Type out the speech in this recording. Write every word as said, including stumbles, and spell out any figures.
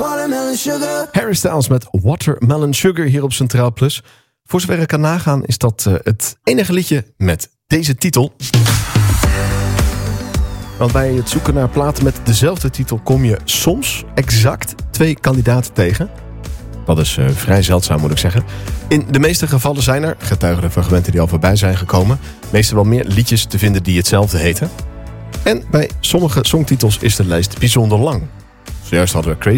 Watermelon Sugar. Harry Styles met Watermelon Sugar hier op Centraal Plus. Voor zover ik kan nagaan is dat uh, het enige liedje met deze titel. Want bij het zoeken naar platen met dezelfde titel kom je soms exact twee kandidaten tegen. Dat is uh, vrij zeldzaam, moet ik zeggen. In de meeste gevallen zijn er, getuigen de fragmenten die al voorbij zijn gekomen, meestal wel meer liedjes te vinden die hetzelfde heten. En bij sommige songtitels is de lijst bijzonder lang. Zojuist hadden we Crazy